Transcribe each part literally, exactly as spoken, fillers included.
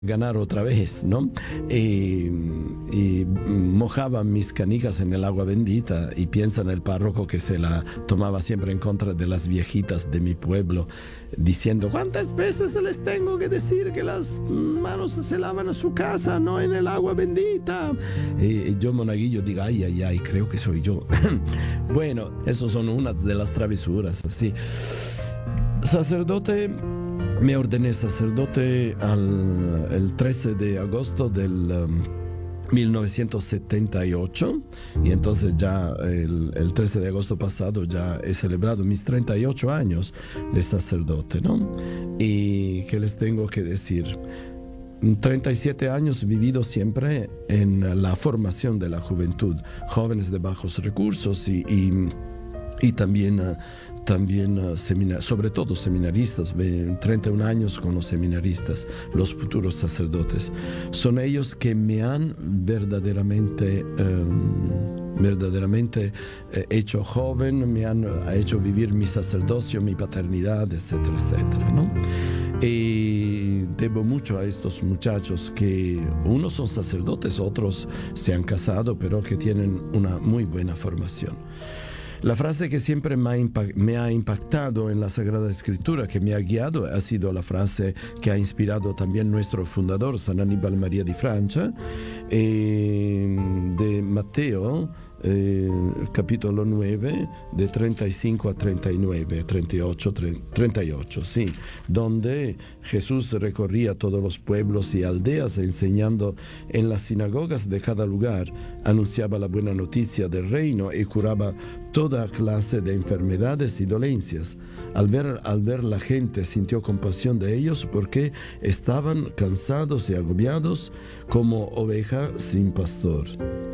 ganar otra vez, ¿no? Y, y mojaba mis canicas en el agua bendita y piensa en el párroco que se la tomaba siempre en contra de las viejitas de mi pueblo, diciendo, ¿cuántas veces les tengo que decir que las manos se lavan a su casa, no en el agua bendita? Y, y yo, monaguillo, digo, ay, ay, ay, creo que soy yo. Bueno, esas son unas de las travesuras, así. Sacerdote... Me ordené sacerdote al, el trece de agosto del um, mil novecientos setenta y ocho, y entonces ya el, el trece de agosto pasado ya he celebrado mis treinta y ocho años de sacerdote, ¿no? Y ¿qué les tengo que decir? treinta y siete años vivido siempre en la formación de la juventud, jóvenes de bajos recursos y, y, y también... Uh, También, uh, seminar, sobre todo seminaristas, treinta y un años con los seminaristas, los futuros sacerdotes. Son ellos que me han verdaderamente, um, verdaderamente eh, hecho joven, me han uh, hecho vivir mi sacerdocio, mi paternidad, etcétera, etcétera, ¿no? Y debo mucho a estos muchachos que unos son sacerdotes, otros se han casado, pero que tienen una muy buena formación. La frase que siempre me ha, impact, me ha impactado en la Sagrada Escritura, que me ha guiado, ha sido la frase que ha inspirado también nuestro fundador, San Aníbal María di Francia, eh, de Mateo, eh, capítulo nueve, de treinta y cinco a treinta y nueve, treinta y ocho, treinta y ocho, sí, donde Jesús recorría todos los pueblos y aldeas enseñando en las sinagogas de cada lugar, anunciaba la buena noticia del reino y curaba toda clase de enfermedades y dolencias. Al ver, al ver la gente sintió compasión de ellos porque estaban cansados y agobiados como ovejas sin pastor.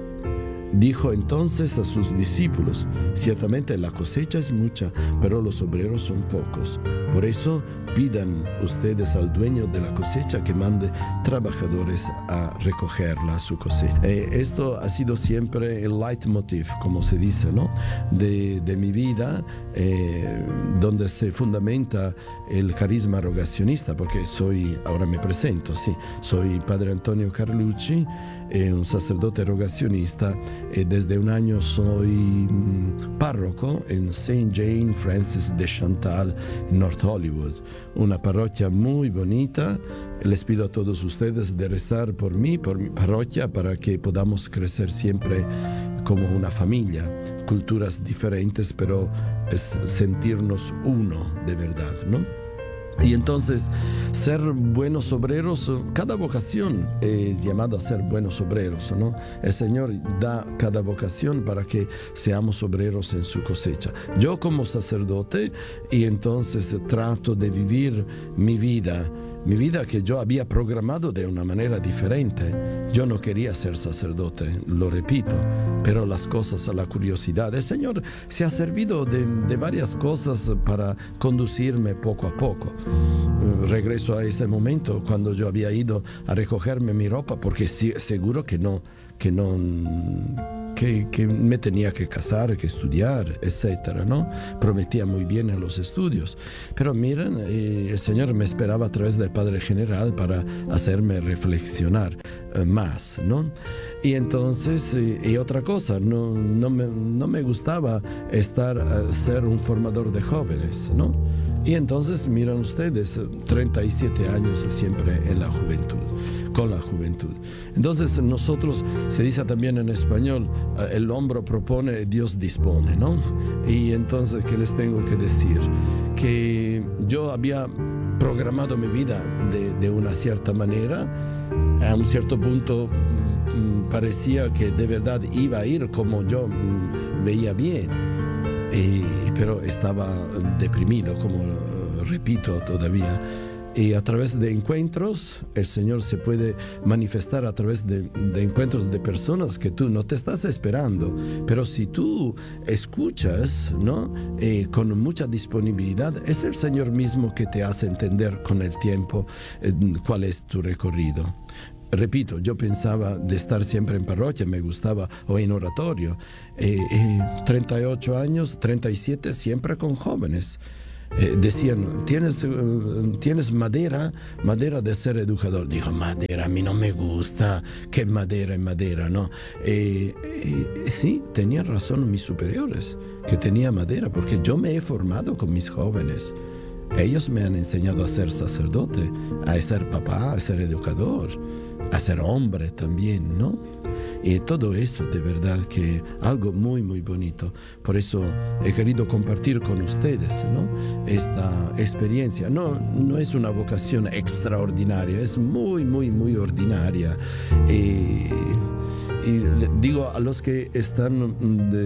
Dijo entonces a sus discípulos, ciertamente la cosecha es mucha, pero los obreros son pocos. Por eso pidan ustedes al dueño de la cosecha que mande trabajadores a recogerla, su cosecha. Eh, esto ha sido siempre el leitmotiv, como se dice, ¿no? de, de mi vida, eh, donde se fundamenta el carisma rogacionista, porque soy, ahora me presento, sí, soy Padre Antonio Carlucci, eh, un sacerdote rogacionista. Eh, desde un año soy mm, párroco en Saint Jane Francis de Chantal, en North Hollywood, una parroquia muy bonita. Les pido a todos ustedes de rezar por mí, por mi parroquia, para que podamos crecer siempre como una familia, culturas diferentes, pero es sentirnos uno de verdad, ¿no? Y entonces, ser buenos obreros, cada vocación es llamada a ser buenos obreros, ¿no? El Señor da cada vocación para que seamos obreros en su cosecha. Yo como sacerdote, y entonces trato de vivir mi vida, mi vida que yo había programado de una manera diferente. Yo no quería ser sacerdote, lo repito, pero las cosas, la curiosidad. El Señor se ha servido de, de varias cosas para conducirme poco a poco. Regreso a ese momento cuando yo había ido a recogerme mi ropa, porque sí, seguro que no, que no... Que, que me tenía que casar, que estudiar, etcétera, ¿no? Prometía muy bien en los estudios. Pero miren, eh, el Señor me esperaba a través del Padre General para hacerme reflexionar eh, más, ¿no? Y entonces, eh, y otra cosa, no, no, me, no me gustaba estar, uh, ser un formador de jóvenes, ¿no? Y entonces, miren ustedes, treinta y siete años siempre en la juventud, con la juventud. Entonces nosotros, se dice también en español, el hombre propone, Dios dispone, ¿no? Y entonces, ¿qué les tengo que decir? Que yo había programado mi vida de, de una cierta manera. A un cierto punto parecía que de verdad iba a ir como yo veía bien. Y, pero estaba deprimido, como repito todavía. Y a través de encuentros, el Señor se puede manifestar a través de, de encuentros de personas que tú no te estás esperando. Pero si tú escuchas, ¿no? Eh, con mucha disponibilidad, es el Señor mismo que te hace entender con el tiempo eh, cuál es tu recorrido. Repito, yo pensaba de estar siempre en parroquia, me gustaba, o en oratorio. Eh, eh, treinta y ocho años, treinta y siete, siempre con jóvenes. Eh, decían, ¿tienes, uh, tienes madera, madera de ser educador. Digo, madera, a mí no me gusta, que madera y madera, ¿no? Eh, eh, sí, tenían razón mis superiores, que tenía madera, porque yo me he formado con mis jóvenes. Ellos me han enseñado a ser sacerdote, a ser papá, a ser educador, a ser hombre también, ¿no? Y todo eso de verdad que algo muy muy bonito. Por eso he querido compartir con ustedes, ¿no?, esta experiencia. No, no es una vocación extraordinaria, es muy muy muy ordinaria. Y, y le digo a los que están de,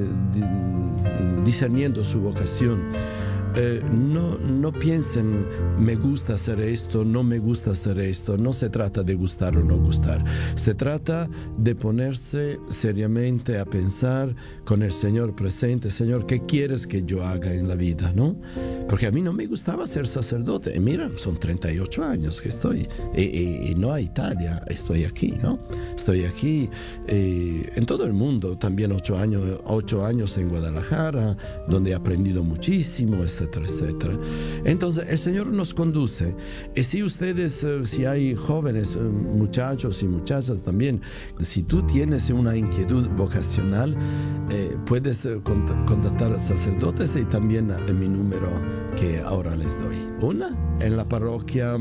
de, discerniendo su vocación, Eh, no, no piensen, me gusta hacer esto, no me gusta hacer esto. No se trata de gustar o no gustar. Se trata de ponerse seriamente a pensar con el Señor presente. Señor, ¿qué quieres que yo haga en la vida, no? Porque a mí no me gustaba ser sacerdote. Y mira, son treinta y ocho años que estoy. Y, y, y no a Italia, estoy aquí, ¿no? Estoy aquí eh, en todo el mundo. También ocho años, ocho años en Guadalajara, donde he aprendido muchísimo, etcétera, etcétera. Entonces el Señor nos conduce. Y si ustedes, si hay jóvenes, muchachos y muchachas también, si tú tienes una inquietud vocacional, eh, puedes contactar sacerdotes, y también en mi número que ahora les doy. Una, en la parroquia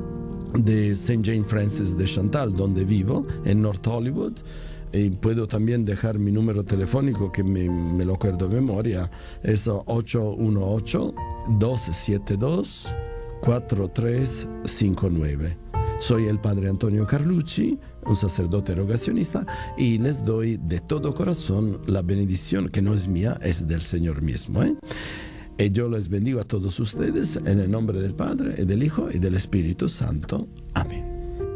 de Saint Jane Frances de Chantal, donde vivo, en North Hollywood. Y puedo también dejar mi número telefónico, que me, me lo acuerdo de memoria. Es ocho uno ocho, dos siete dos, cuatro tres cinco nueve. Soy el padre Antonio Carlucci, un sacerdote rogacionista, y les doy de todo corazón la bendición, que no es mía, es del Señor mismo, ¿eh? Y yo les bendigo a todos ustedes en el nombre del Padre, y del Hijo, y del Espíritu Santo. Amén.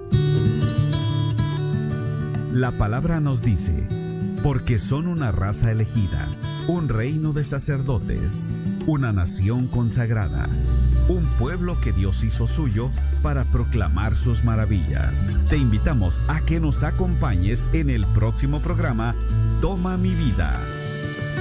La palabra nos dice, porque son una raza elegida, un reino de sacerdotes, una nación consagrada, un pueblo que Dios hizo suyo para proclamar sus maravillas. Te invitamos a que nos acompañes en el próximo programa Toma mi vida.